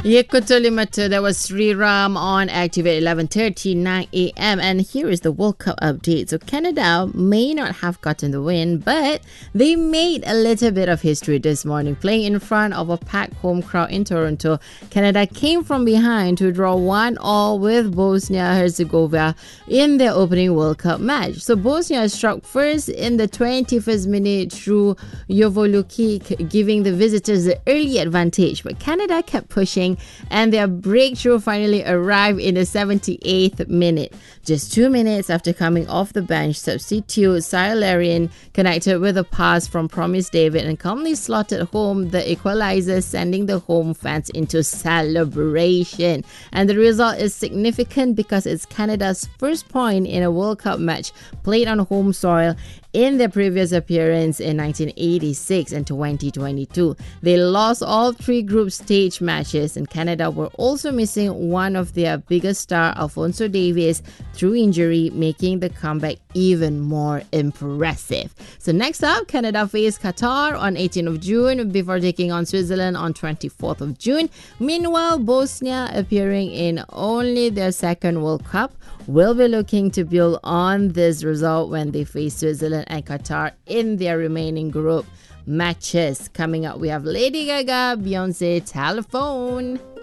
Yekutoli Matu, that was Sriram on Active at 11:30, 9 a.m. And here is the World Cup update. So Canada may not have gotten the win, but they made a little bit of history this morning. Playing in front of a packed home crowd in Toronto, Canada came from behind to draw 1-1 with Bosnia-Herzegovina in their opening World Cup match. So Bosnia struck first in the 21st minute through Jovolukic, giving the visitors the early advantage. But Canada kept pushing, and their breakthrough finally arrived in the 78th minute. Just 2 minutes after coming off the bench, substitute Silarian connected with a pass from Promise David and calmly slotted home the equalizer, sending the home fans into celebration. And the result is significant because it's Canada's first point in a World Cup match played on home soil in their previous appearance in 1986 and 2022. They lost all three group stage matches, and Canada were also missing one of their biggest star, Alphonso Davies, through injury, making the comeback even more impressive. So next up, Canada faced Qatar on 18th of June before taking on Switzerland on 24th of June. Meanwhile, Bosnia, appearing in only their second World Cup, will be looking to build on this result when they face Switzerland and Qatar in their remaining group matches. Coming up, we have Lady Gaga, Beyonce, Telephone.